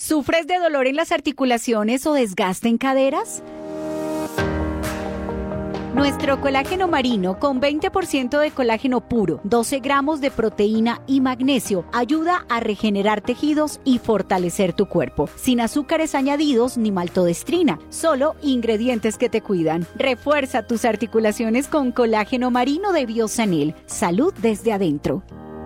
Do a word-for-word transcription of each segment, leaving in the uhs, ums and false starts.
¿Sufres de dolor en las articulaciones o desgaste en caderas? Nuestro colágeno marino con veinte por ciento de colágeno puro, doce gramos de proteína y magnesio ayuda a regenerar tejidos y fortalecer tu cuerpo. Sin azúcares añadidos ni maltodestrina, solo ingredientes que te cuidan. Refuerza tus articulaciones con colágeno marino de Biosanil. Salud desde adentro.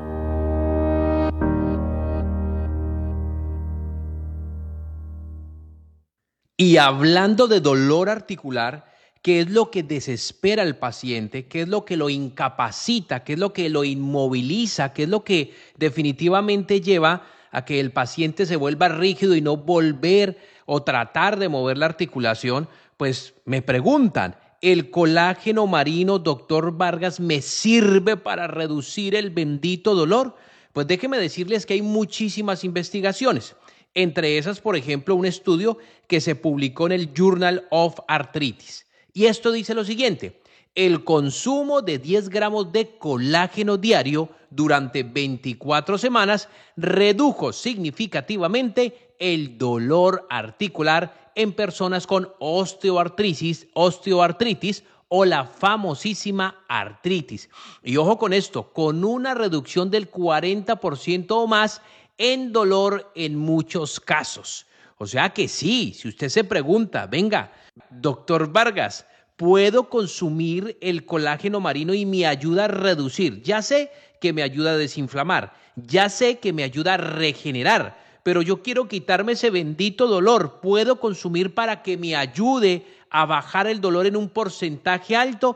Y hablando de dolor articular, ¿qué es lo que desespera al paciente? ¿Qué es lo que lo incapacita? ¿Qué es lo que lo inmoviliza? ¿Qué es lo que definitivamente lleva a que el paciente se vuelva rígido y no volver o tratar de mover la articulación? Pues me preguntan, ¿el colágeno marino, doctor Vargas, me sirve para reducir el bendito dolor? Pues déjenme decirles que hay muchísimas investigaciones. Entre esas, por ejemplo, un estudio que se publicó en el Journal of Arthritis. Y esto dice lo siguiente: el consumo de diez gramos de colágeno diario durante veinticuatro semanas redujo significativamente el dolor articular en personas con osteoartritis, osteoartritis o la famosísima artritis. Y ojo con esto, con una reducción del cuarenta por ciento o más en dolor en muchos casos. O sea que sí, si usted se pregunta, venga, doctor Vargas, ¿puedo consumir el colágeno marino y me ayuda a reducir? Ya sé que me ayuda a desinflamar, ya sé que me ayuda a regenerar, pero yo quiero quitarme ese bendito dolor. ¿Puedo consumir para que me ayude a bajar el dolor en un porcentaje alto?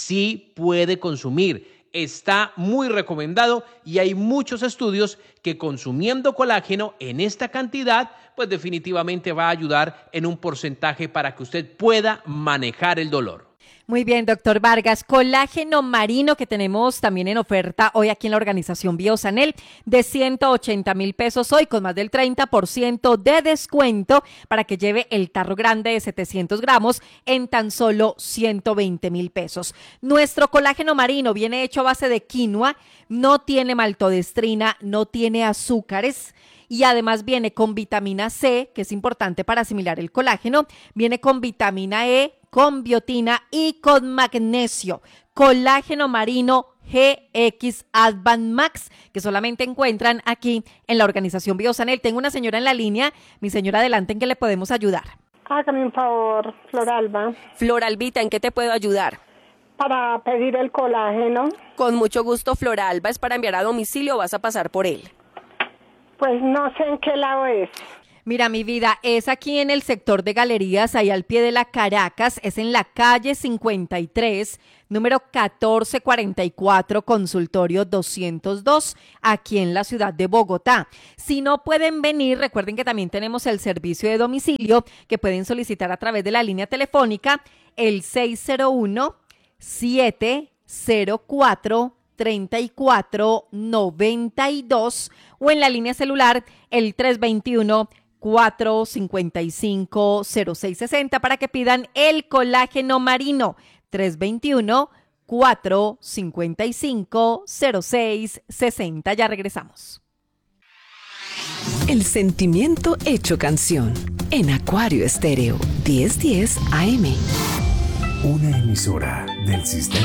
Sí puede consumir. Está muy recomendado y hay muchos estudios que consumiendo colágeno en esta cantidad, pues definitivamente va a ayudar en un porcentaje para que usted pueda manejar el dolor. Muy bien, doctor Vargas. Colágeno marino que tenemos también en oferta hoy aquí en la organización Biosanil de ciento ochenta mil pesos hoy con más del treinta por ciento de descuento para que lleve el tarro grande de setecientos gramos en tan solo ciento veinte mil pesos. Nuestro colágeno marino viene hecho a base de quinoa, no tiene maltodestrina, no tiene azúcares. Y además viene con vitamina C, que es importante para asimilar el colágeno, viene con vitamina E, con biotina y con magnesio. Colágeno marino G X Advan Max, que solamente encuentran aquí en la organización Biosanil. Tengo una señora en la línea. Mi señora, adelante, ¿en qué le podemos ayudar? Hágame un favor, Floralba. Floralbita, ¿en qué te puedo ayudar? Para pedir el colágeno. Con mucho gusto, Floralba. ¿Es para enviar a domicilio o vas a pasar por él? Pues no sé en qué lado es. Mira, mi vida, es aquí en el sector de galerías, ahí al pie de la Caracas, es en la calle cincuenta y tres, número catorce cuarenta y cuatro, consultorio doscientos dos, aquí en la ciudad de Bogotá. Si no pueden venir, recuerden que también tenemos el servicio de domicilio que pueden solicitar a través de la línea telefónica, el seis cero uno, siete cero cuatro, treinta y cuatro noventa y dos o en la línea celular el tres dos uno, cuatro cinco cinco, cero seis seis cero para que pidan el colágeno marino. tres dos uno, cuatro cinco cinco, cero seis seis cero. Ya regresamos. El sentimiento hecho canción en Acuario Estéreo diez diez A M. Una emisora del sistema